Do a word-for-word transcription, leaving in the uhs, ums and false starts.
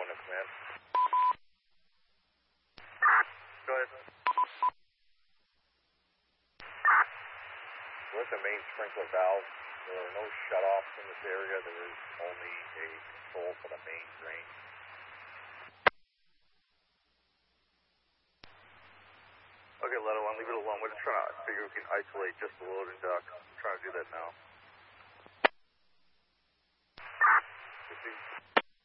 one to command. Go ahead. With the main sprinkler valve, there are no shutoffs in this area. There is only a control for the main drain. Okay, let it alone. Leave it alone. We're just trying to figure if we can isolate just the loading dock. I'm trying to do that now.